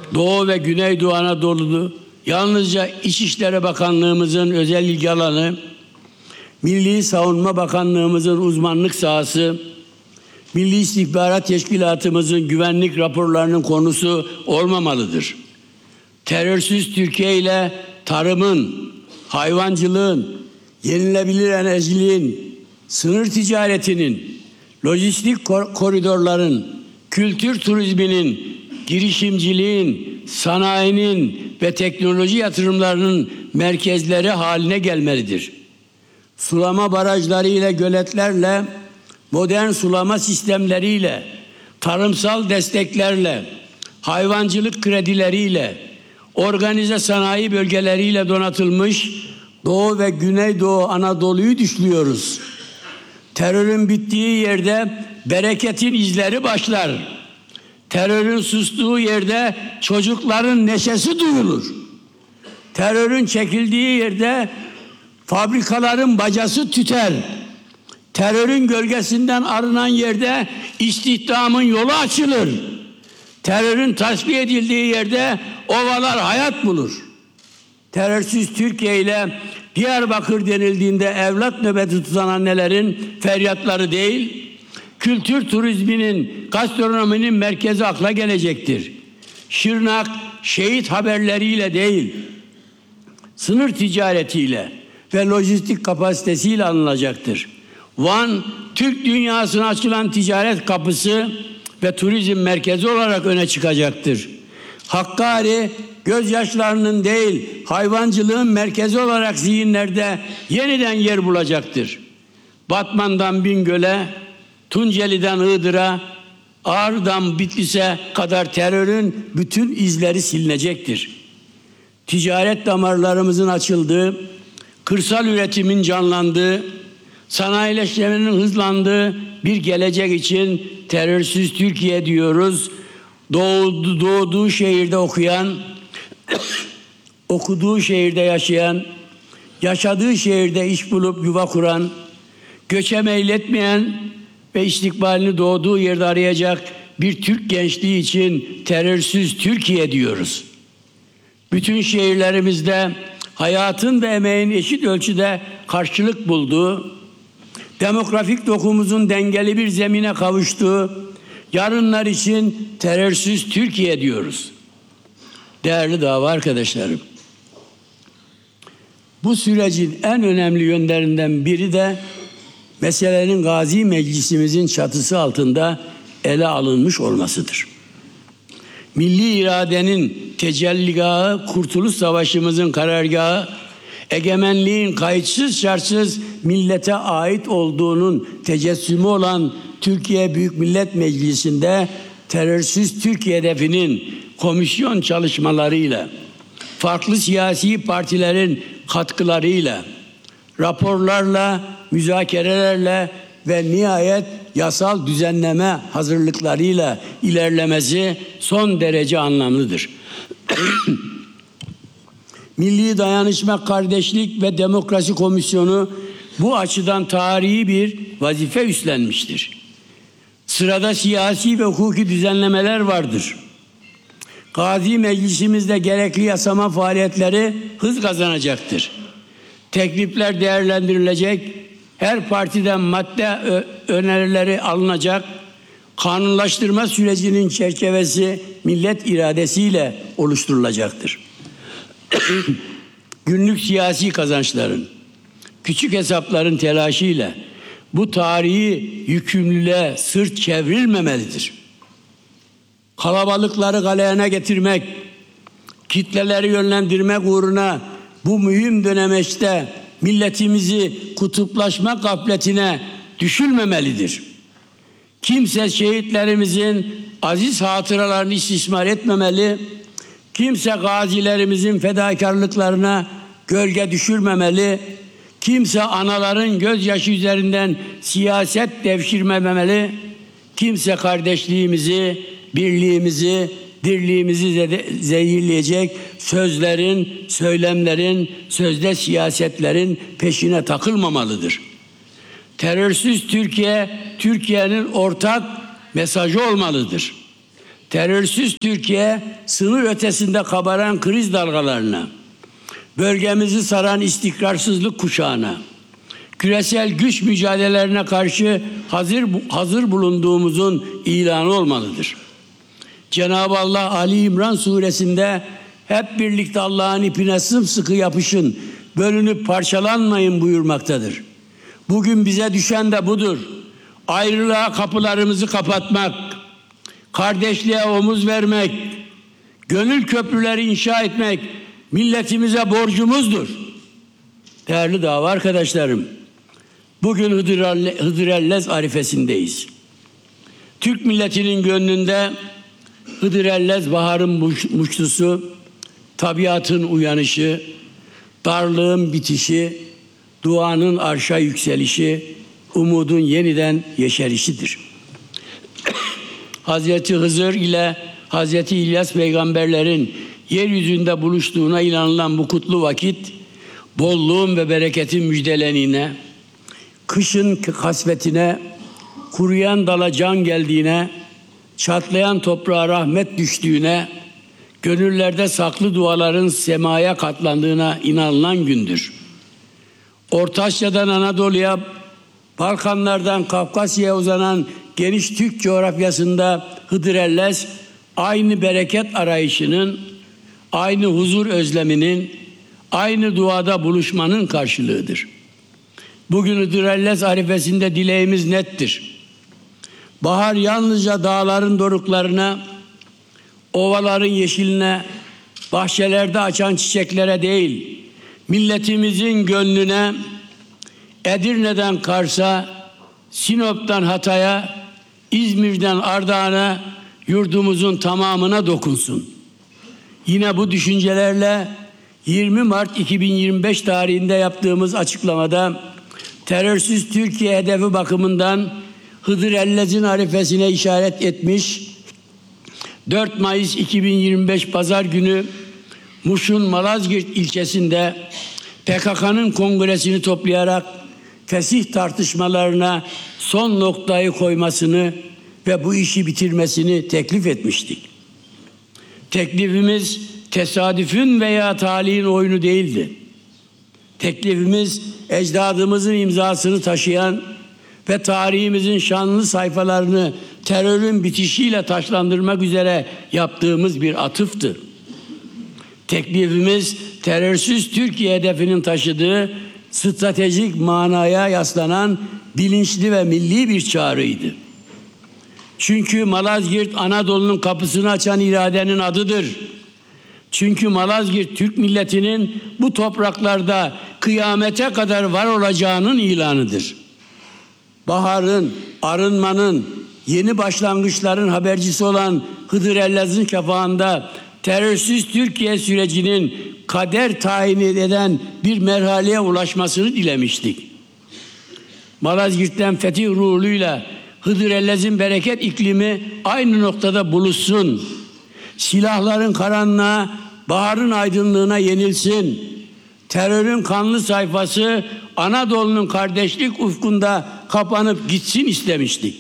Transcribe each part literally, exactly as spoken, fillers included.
Doğu ve Güneydoğu Anadolu'da yalnızca İçişleri Bakanlığımızın özel ilgi alanı, Milli Savunma Bakanlığımızın uzmanlık sahası, Milli İstihbarat Teşkilatımızın güvenlik raporlarının konusu olmamalıdır. Terörsüz Türkiye ile tarımın, hayvancılığın, yenilebilir enerjiliğin, sınır ticaretinin, lojistik koridorların, kültür turizminin, girişimciliğin, sanayinin ve teknoloji yatırımlarının merkezleri haline gelmelidir. Sulama barajları ile göletlerle, modern sulama sistemleriyle, tarımsal desteklerle, hayvancılık kredileriyle, organize sanayi bölgeleriyle donatılmış Doğu ve Güneydoğu Anadolu'yu düşlüyoruz. Terörün bittiği yerde bereketin izleri başlar. Terörün sustuğu yerde çocukların neşesi duyulur. Terörün çekildiği yerde fabrikaların bacası tüter. Terörün gölgesinden arınan yerde istihdamın yolu açılır. Terörün tasfiye edildiği yerde ovalar hayat bulur. Terörsüz Türkiye ile Diyarbakır denildiğinde evlat nöbeti tutan annelerin feryatları değil, kültür turizminin, gastronominin merkezi akla gelecektir. Şırnak, şehit haberleriyle değil, sınır ticaretiyle ve lojistik kapasitesiyle anılacaktır. Van, Türk dünyasına açılan ticaret kapısı ve turizm merkezi olarak öne çıkacaktır. Hakkari, gözyaşlarının değil, hayvancılığın merkezi olarak zihinlerde yeniden yer bulacaktır. Batman'dan Bingöl'e, Tunceli'den Iğdır'a, Ağrı'dan Bitlis'e kadar terörün bütün izleri silinecektir. Ticaret damarlarımızın açıldığı, kırsal üretimin canlandığı, sanayileşmenin hızlandığı bir gelecek için terörsüz Türkiye diyoruz. Doğdu, doğduğu şehirde okuyan, okuduğu şehirde yaşayan, yaşadığı şehirde iş bulup yuva kuran, göçe meyletmeyen ve istikbalini doğduğu yerde arayacak bir Türk gençliği için terörsüz Türkiye diyoruz. Bütün şehirlerimizde hayatın ve emeğin eşit ölçüde karşılık bulduğu, demografik dokumuzun dengeli bir zemine kavuştuğu, yarınlar için terörsüz Türkiye diyoruz. Değerli dava arkadaşlarım, bu sürecin en önemli yönlerinden biri de meselenin Gazi Meclisimizin çatısı altında ele alınmış olmasıdır. Milli iradenin tecelligahı, Kurtuluş Savaşımızın karargahı, egemenliğin kayıtsız şartsız millete ait olduğunun tecessümü olan Türkiye Büyük Millet Meclisi'nde terörsüz Türkiye hedefinin komisyon çalışmalarıyla, farklı siyasi partilerin katkılarıyla, raporlarla, müzakerelerle ve nihayet yasal düzenleme hazırlıklarıyla ilerlemesi son derece anlamlıdır. Milli Dayanışma, Kardeşlik ve Demokrasi Komisyonu bu açıdan tarihi bir vazife üstlenmiştir. Sırada siyasi ve hukuki düzenlemeler vardır. Gazi Meclisimizde gerekli yasama faaliyetleri hız kazanacaktır. Teklifler değerlendirilecek, her partiden madde önerileri alınacak, kanunlaştırma sürecinin çerçevesi millet iradesiyle oluşturulacaktır. Günlük siyasi kazançların, küçük hesapların telaşıyla bu tarihi yükümlülüğe sırt çevrilmemelidir. Kalabalıkları galeyana getirmek, kitleleri yönlendirmek uğruna bu mühim dönemeçte milletimizi kutuplaşma gafletine düşürmemelidir. Kimse şehitlerimizin aziz hatıralarını istismar etmemeli, kimse gazilerimizin fedakarlıklarına gölge düşürmemeli, kimse anaların gözyaşı üzerinden siyaset devşirmemeli, kimse kardeşliğimizi, birliğimizi, dirliğimizi zehirleyecek sözlerin, söylemlerin, sözde siyasetlerin peşine takılmamalıdır. Terörsüz Türkiye, Türkiye'nin ortak mesajı olmalıdır. terörsüz Türkiye sınır ötesinde kabaran kriz dalgalarına, bölgemizi saran istikrarsızlık kuşağına, küresel güç mücadelelerine karşı hazır, hazır bulunduğumuzun ilanı olmalıdır. Cenab-ı Allah Ali İmran suresinde hep birlikte Allah'ın ipine sımsıkı yapışın, bölünüp parçalanmayın buyurmaktadır. Bugün bize düşen de budur. Ayrılığa kapılarımızı kapatmak, kardeşliğe omuz vermek, gönül köprüleri inşa etmek milletimize borcumuzdur. Değerli dava arkadaşlarım, bugün Hıdrellez arifesindeyiz. Türk milletinin gönlünde Hıdrellez baharın muştusu, tabiatın uyanışı, darlığın bitişi, duanın arşa yükselişi, umudun yeniden yeşerişidir. Hazreti Hızır ile Hazreti İlyas peygamberlerin yeryüzünde buluştuğuna inanılan bu kutlu vakit, bolluğun ve bereketin müjdelenine, kışın kasvetine, kuruyan dala can geldiğine, çatlayan toprağa rahmet düştüğüne, gönüllerde saklı duaların semaya katlandığına inanılan gündür. Orta Asya'dan Anadolu'ya, Balkanlardan Kafkasya'ya uzanan geniş Türk coğrafyasında Hıdrellez aynı bereket arayışının, aynı huzur özleminin, aynı duada buluşmanın karşılığıdır. Bugün Hıdrellez arifesinde dileğimiz nettir. Bahar yalnızca dağların doruklarına, ovaların yeşiline, bahçelerde açan çiçeklere değil, milletimizin gönlüne, Edirne'den Kars'a, Sinop'tan Hatay'a, İzmir'den Ardahan'a, yurdumuzun tamamına dokunsun. Yine bu düşüncelerle yirmi Mart iki bin yirmi beş tarihinde yaptığımız açıklamada terörsüz Türkiye hedefi bakımından Hıdrellez'in arifesine işaret etmiş, dört Mayıs iki bin yirmi beş Pazar günü Muş'un Malazgirt ilçesinde P K K'nın kongresini toplayarak fesih tartışmalarına son noktayı koymasını ve bu işi bitirmesini teklif etmiştik. Teklifimiz tesadüfün veya talihin oyunu değildi. Teklifimiz ecdadımızın imzasını taşıyan ve tarihimizin şanlı sayfalarını terörün bitişiyle taşlandırmak üzere yaptığımız bir atıftı. Teklifimiz terörsüz Türkiye hedefinin taşıdığı stratejik manaya yaslanan bilinçli ve milli bir çağrıydı. Çünkü Malazgirt Anadolu'nun kapısını açan iradenin adıdır. Çünkü Malazgirt Türk milletinin bu topraklarda kıyamete kadar var olacağının ilanıdır. Baharın, arınmanın, yeni başlangıçların habercisi olan Hıdrellez'in şafağında terörsüz Türkiye sürecinin kader tayin eden bir merhaleye ulaşmasını dilemiştik. Malazgirt'ten fetih ruhuyla Hıdrellez'in bereket iklimi aynı noktada buluşsun. Silahların karanlığa, baharın aydınlığına yenilsin. Terörün kanlı sayfası Anadolu'nun kardeşlik ufkunda kapanıp gitsin istemiştik.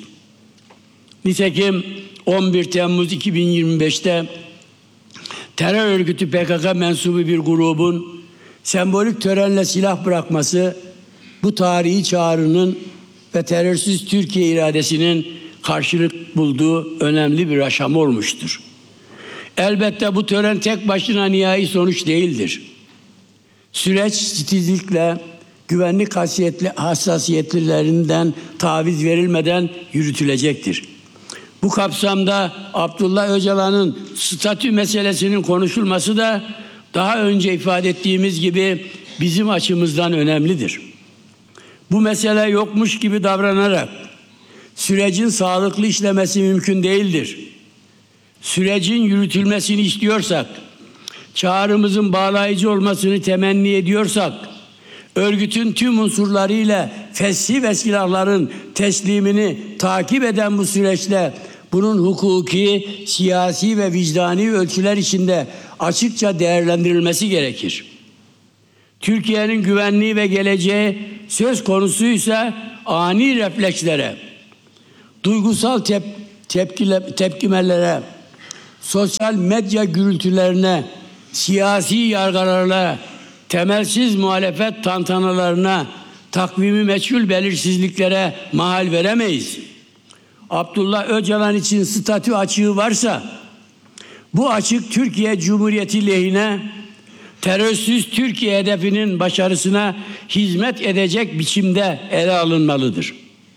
Nitekim on bir Temmuz iki bin yirmi beşte terör örgütü P K K mensubu bir grubun sembolik törenle silah bırakması bu tarihi çağrının ve terörsüz Türkiye iradesinin karşılık bulduğu önemli bir aşama olmuştur. Elbette bu tören tek başına nihai sonuç değildir. Süreç titizlikle, güvenlik hassasiyetlerinden taviz verilmeden yürütülecektir. Bu kapsamda Abdullah Öcalan'ın statü meselesinin konuşulması da daha önce ifade ettiğimiz gibi bizim açımızdan önemlidir. Bu mesele yokmuş gibi davranarak sürecin sağlıklı işlemesi mümkün değildir. Sürecin yürütülmesini istiyorsak, çağrımızın bağlayıcı olmasını temenni ediyorsak, örgütün tüm unsurlarıyla fesih ve silahların teslimini takip eden bu süreçte bunun hukuki, siyasi ve vicdani ölçüler içinde açıkça değerlendirilmesi gerekir. Türkiye'nin güvenliği ve geleceği söz konusuysa ani reflekslere, duygusal tep tepkile, tepkimelere, sosyal medya gürültülerine, siyasi yargılarla, temelsiz muhalefet tantanalarına, takvimi meçhul belirsizliklere mahal veremeyiz. Abdullah Öcalan için statü açığı varsa, bu açık Türkiye Cumhuriyeti lehine, terörsüz Türkiye hedefinin başarısına hizmet edecek biçimde ele alınmalıdır.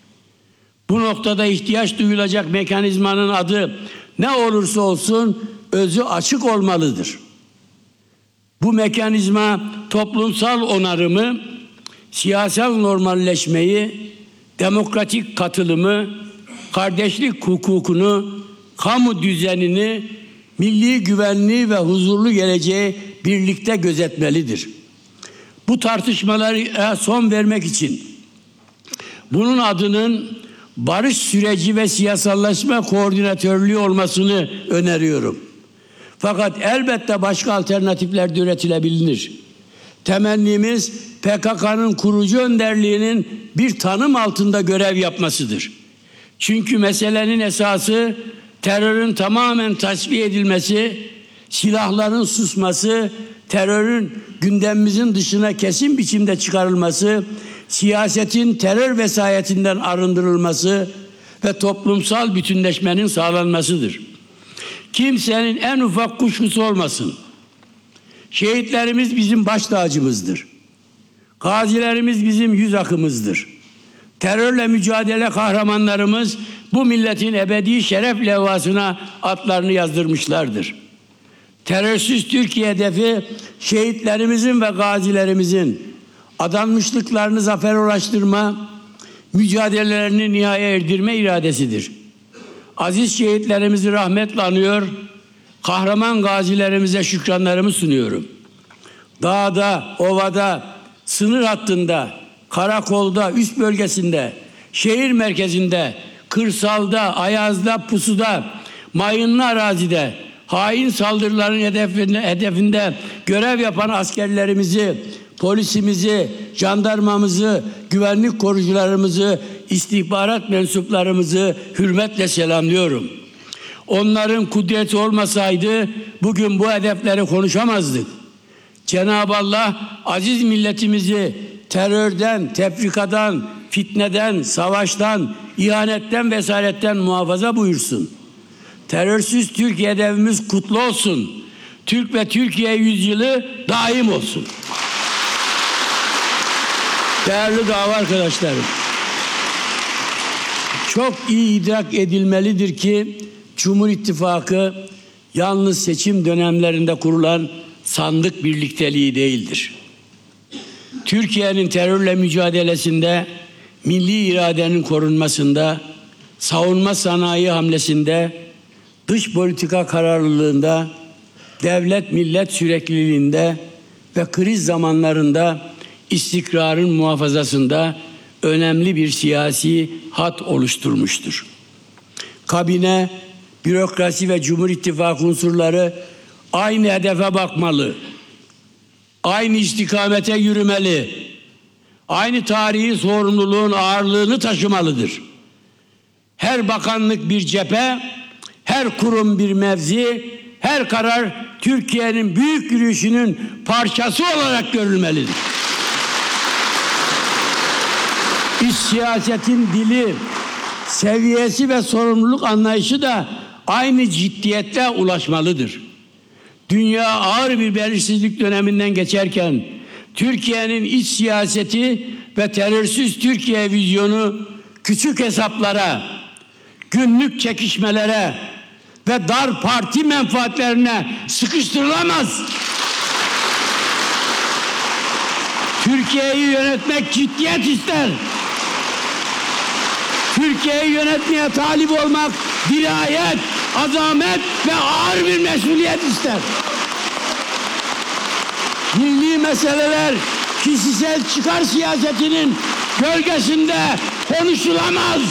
Bu noktada ihtiyaç duyulacak mekanizmanın adı ne olursa olsun özü açık olmalıdır. Bu mekanizma toplumsal onarımı, siyasal normalleşmeyi, demokratik katılımı, kardeşlik hukukunu, kamu düzenini, milli güvenliği ve huzurlu geleceği birlikte gözetmelidir. Bu tartışmalara son vermek için bunun adının barış süreci ve siyasallaşma koordinatörlüğü olmasını öneriyorum. Fakat elbette başka alternatifler de üretilebilir. Temennimiz P K K'nın kurucu önderliğinin bir tanım altında görev yapmasıdır. Çünkü meselenin esası terörün tamamen tasfiye edilmesi, silahların susması, terörün gündemimizin dışına kesin biçimde çıkarılması, siyasetin terör vesayetinden arındırılması ve toplumsal bütünleşmenin sağlanmasıdır. Kimsenin en ufak kuşkusu olmasın. Şehitlerimiz bizim baş tacımızdır. Gazilerimiz bizim yüz akımızdır. Terörle mücadele kahramanlarımız bu milletin ebedi şeref levhasına adlarını yazdırmışlardır. Terörsüz Türkiye hedefi şehitlerimizin ve gazilerimizin adanmışlıklarını zafer ulaştırma, mücadelelerini nihaya erdirme iradesidir. Aziz şehitlerimizi rahmetle anıyor, kahraman gazilerimize şükranlarımı sunuyorum. Dağda, ovada, sınır hattında, karakolda, üst bölgesinde, şehir merkezinde, kırsalda, ayazda, pusuda, mayınlı arazide, hain saldırıların hedefinde, hedefinde görev yapan askerlerimizi, polisimizi, jandarmamızı, güvenlik korucularımızı, istihbarat mensuplarımızı hürmetle selamlıyorum. Onların kudreti olmasaydı bugün bu hedefleri konuşamazdık. Cenab-ı Allah aziz milletimizi terörden, tefrikadan, fitneden, savaştan, ihanetten, vesaretten muhafaza buyursun. Terörsüz Türkiye hedefimiz kutlu olsun. Türk ve Türkiye yüzyılı daim olsun. Değerli dava arkadaşlarım, çok iyi idrak edilmelidir ki Cumhur İttifakı yalnız seçim dönemlerinde kurulan sandık birlikteliği değildir. Türkiye'nin terörle mücadelesinde, milli iradenin korunmasında, savunma sanayi hamlesinde, dış politika kararlılığında, devlet millet sürekliliğinde ve kriz zamanlarında istikrarın muhafazasında önemli bir siyasi hat oluşturmuştur. Kabine, bürokrasi ve Cumhur İttifakı unsurları aynı hedefe bakmalı, aynı istikamete yürümeli, aynı tarihi sorumluluğun ağırlığını taşımalıdır. Her bakanlık bir cephe, her kurum bir mevzi, her karar Türkiye'nin büyük yürüyüşünün parçası olarak görülmelidir. İç siyasetin dili, seviyesi ve sorumluluk anlayışı da aynı ciddiyette ulaşmalıdır. Dünya ağır bir belirsizlik döneminden geçerken Türkiye'nin iç siyaseti ve terörsüz Türkiye vizyonu küçük hesaplara, günlük çekişmelere ve dar parti menfaatlerine sıkıştırılamaz. Türkiye'yi yönetmek ciddiyet ister. Türkiye'yi yönetmeye talip olmak dirayet, azamet ve ağır bir mesuliyet ister. Milli meseleler kişisel çıkar siyasetinin gölgesinde konuşulamaz.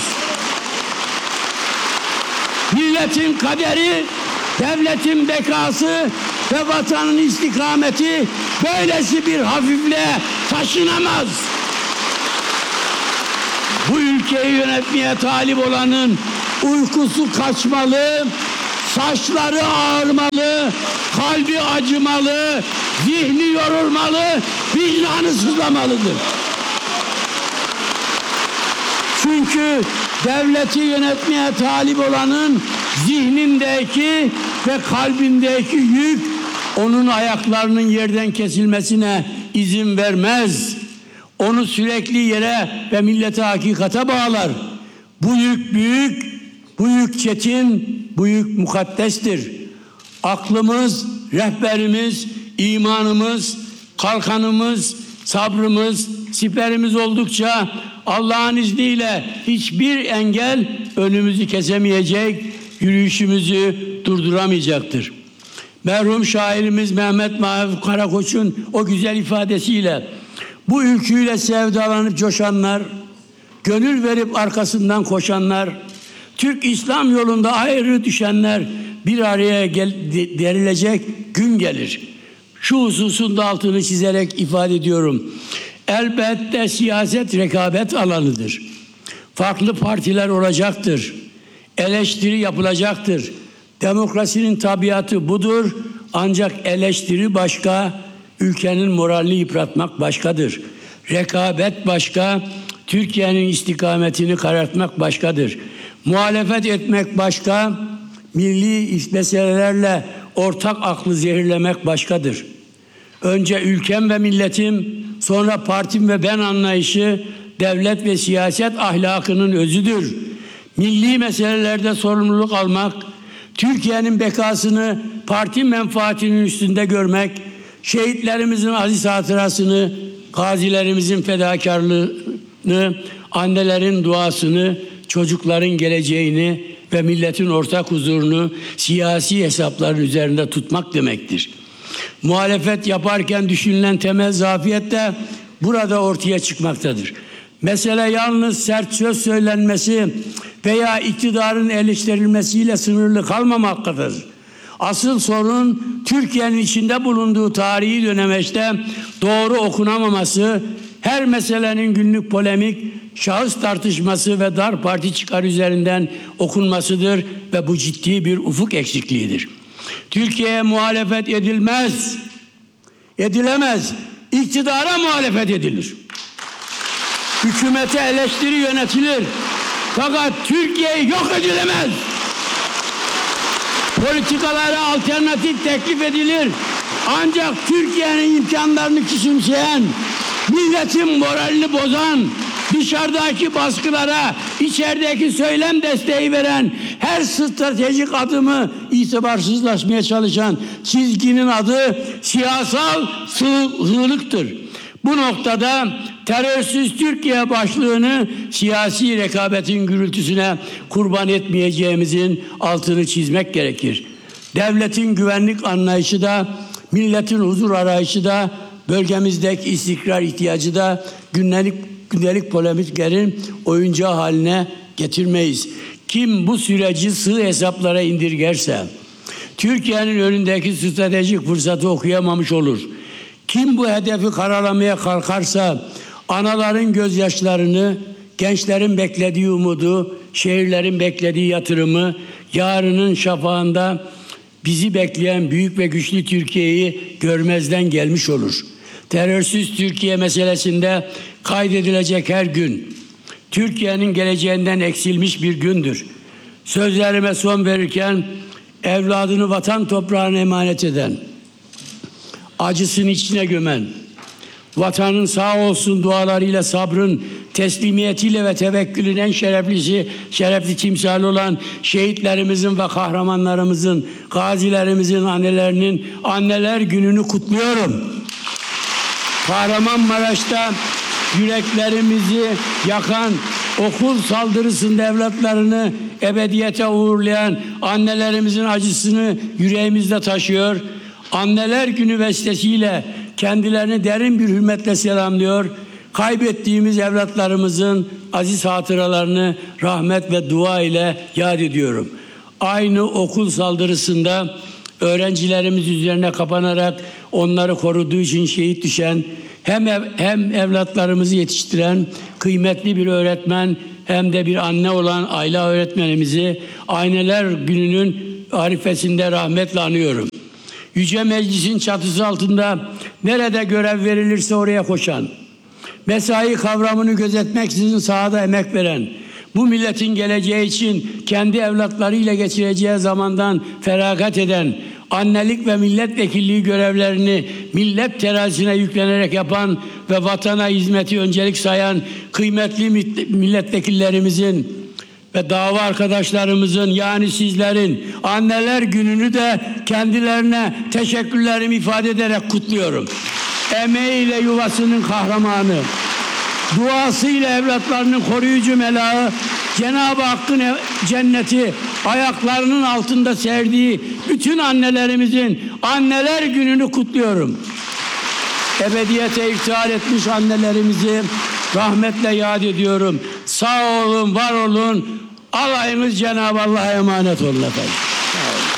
Milletin kaderi, devletin bekası ve vatanın istikameti böylesi bir hafifliğe taşınamaz. Bu ülkeyi yönetmeye talip olanın uykusu kaçmalı, saçları ağarmalı, kalbi acımalı, zihni yorulmalı, vicdanı sızlamalıdır. Çünkü devleti yönetmeye talip olanın zihnindeki ve kalbindeki yük onun ayaklarının yerden kesilmesine izin vermez. Onu sürekli yere ve millete hakikate bağlar. Bu yük büyük, bu yük çetin, bu yük mukaddestir. Aklımız, rehberimiz, imanımız, kalkanımız, sabrımız, siperimiz oldukça Allah'ın izniyle hiçbir engel önümüzü kesemeyecek, yürüyüşümüzü durduramayacaktır. Merhum şairimiz Mehmet Mahmut Karakoç'un o güzel ifadesiyle bu ülküyle sevdalanıp coşanlar, gönül verip arkasından koşanlar, Türk İslam yolunda ayrı düşenler bir araya gel, derilecek gün gelir. Şu hususun da altını çizerek ifade ediyorum. Elbette siyaset rekabet alanıdır. Farklı partiler olacaktır. Eleştiri yapılacaktır. Demokrasinin tabiatı budur. Ancak eleştiri başka, ülkenin moralini yıpratmak başkadır. Rekabet başka, Türkiye'nin istikametini karartmak başkadır. Muhalefet etmek başka, milli meselelerle ortak aklı zehirlemek başkadır. Önce ülkem ve milletim, sonra partim ve ben anlayışı devlet ve siyaset ahlakının özüdür. Milli meselelerde sorumluluk almak, Türkiye'nin bekasını parti menfaatinin üstünde görmek, şehitlerimizin aziz hatırasını, gazilerimizin fedakarlığını, annelerin duasını, çocukların geleceğini ve milletin ortak huzurunu siyasi hesapların üzerinde tutmak demektir. Muhalefet yaparken düşünülen temel zafiyet de burada ortaya çıkmaktadır. Mesele yalnız sert söz söylenmesi veya iktidarın eleştirilmesiyle sınırlı kalmamaktadır. Asıl sorun Türkiye'nin içinde bulunduğu tarihi dönemeçte doğru okunamaması, her meselenin günlük polemik, şahıs tartışması ve dar parti çıkar üzerinden okunmasıdır ve bu ciddi bir ufuk eksikliğidir. Türkiye'ye muhalefet edilmez, edilemez, iktidara muhalefet edilir. Hükümete eleştiri yönetilir. Fakat Türkiye yok edilemez. Politikalara alternatif teklif edilir. Ancak Türkiye'nin imkanlarını küçümseyen, milletin moralini bozan, dışarıdaki baskılara, içerideki söylem desteği veren, her stratejik adımı itibarsızlaşmaya çalışan çizginin adı siyasal sığlıktır. Bu noktada terörsüz Türkiye başlığını siyasi rekabetin gürültüsüne kurban etmeyeceğimizin altını çizmek gerekir. Devletin güvenlik anlayışı da, milletin huzur arayışı da, bölgemizdeki istikrar ihtiyacı da gündelik, gündelik polemiklerin oyuncağı haline getirmeyiz. Kim bu süreci sığ hesaplara indirgerse, Türkiye'nin önündeki stratejik fırsatı okuyamamış olur. Kim bu hedefi karalamaya kalkarsa, anaların gözyaşlarını, gençlerin beklediği umudu, şehirlerin beklediği yatırımı, yarının şafağında bizi bekleyen büyük ve güçlü Türkiye'yi görmezden gelmiş olur. Terörsüz Türkiye meselesinde kaydedilecek her gün, Türkiye'nin geleceğinden eksilmiş bir gündür. Sözlerime son verirken, evladını vatan toprağına emanet eden, acısını içine gömen, vatanın sağ olsun dualarıyla, sabrın, teslimiyetiyle ve tevekkülün en şereflisi, şerefli timsali olan şehitlerimizin ve kahramanlarımızın, gazilerimizin annelerinin anneler gününü kutluyorum. Kahramanmaraş'ta yüreklerimizi yakan, okul saldırısında evlatlarını ebediyete uğurlayan annelerimizin acısını yüreğimizde taşıyor. Anneler Günü vesilesiyle kendilerini derin bir hürmetle selamlıyor. Kaybettiğimiz evlatlarımızın aziz hatıralarını rahmet ve dua ile yad ediyorum. Aynı okul saldırısında öğrencilerimiz üzerine kapanarak onları koruduğu için şehit düşen, hem ev, hem evlatlarımızı yetiştiren kıymetli bir öğretmen hem de bir anne olan Ayla öğretmenimizi Anneler Günü'nün arifesinde rahmetle anıyorum. Yüce Meclis'in çatısı altında nerede görev verilirse oraya koşan, mesai kavramını gözetmeksizin sahada emek veren, bu milletin geleceği için kendi evlatlarıyla geçireceği zamandan feragat eden, annelik ve milletvekilliği görevlerini millet terazisine yüklenerek yapan ve vatana hizmeti öncelik sayan kıymetli milletvekillerimizin ve dava arkadaşlarımızın, yani sizlerin Anneler Günü'nü de kendilerine teşekkürlerimi ifade ederek kutluyorum. Emeğiyle yuvasının kahramanı, duasıyla evlatlarının koruyucu melahı, Cenab-ı Hakk'ın cenneti ayaklarının altında serdiği bütün annelerimizin Anneler Günü'nü kutluyorum. Ebediyete iftihar etmiş annelerimizi rahmetle yad ediyorum. Sağ olun, var olun. Alayınız Cenab-ı Allah'a emanet olun efendim. Sağ olun.